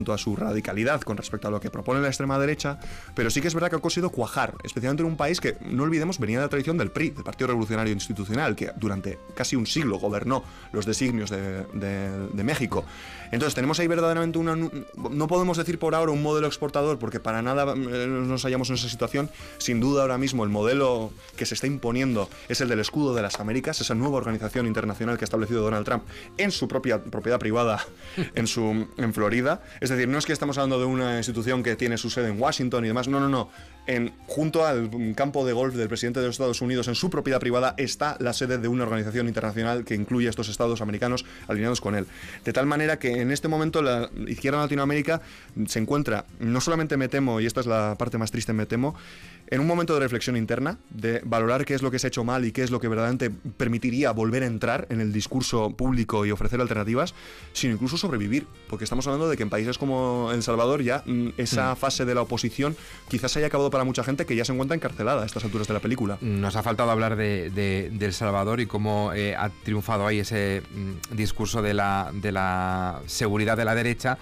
a su radicalidad con respecto a lo que propone la extrema derecha, pero sí que es verdad que ha conseguido cuajar, especialmente en un país que, no olvidemos, venía de la tradición del PRI, del Partido Revolucionario Institucional, que durante casi un siglo gobernó los designios de México. Entonces tenemos ahí verdaderamente no podemos decir por ahora un modelo exportador, porque para nada nos hallamos en esa situación. Sin duda ahora mismo el modelo que se está imponiendo es el del Escudo de las Américas, esa nueva organización internacional que ha establecido Donald Trump en su propia propiedad privada en Florida. Es decir, no es que estamos hablando de una institución que tiene su sede en Washington y demás, no. Junto al campo de golf del presidente de los Estados Unidos, en su propiedad privada, está la sede de una organización internacional que incluye a estos estados americanos alineados con él. De tal manera que en este momento la izquierda en Latinoamérica se encuentra, no solamente me temo, y esta es la parte más triste, me temo, en un momento de reflexión interna, de valorar qué es lo que se ha hecho mal y qué es lo que verdaderamente permitiría volver a entrar en el discurso público y ofrecer alternativas, sino incluso sobrevivir, porque estamos hablando de que en países como El Salvador ya esa fase de la oposición quizás haya acabado para mucha gente que ya se encuentra encarcelada a estas alturas de la película. Nos ha faltado hablar de El Salvador y cómo ha triunfado ahí ese discurso de la seguridad de la derecha,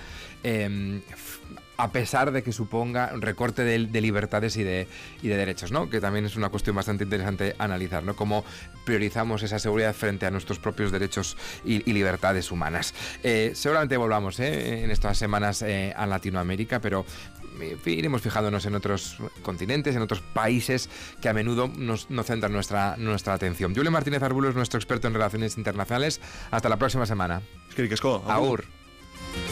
a pesar de que suponga un recorte de libertades y de derechos, ¿no? Que también es una cuestión bastante interesante analizar, ¿no? Cómo priorizamos esa seguridad frente a nuestros propios derechos y libertades humanas. Seguramente volvamos en estas semanas a Latinoamérica, pero iremos fijándonos en otros continentes, en otros países que a menudo nos centran nuestra atención. Julio Martínez Arbulo es nuestro experto en relaciones internacionales. Hasta la próxima semana. Agur.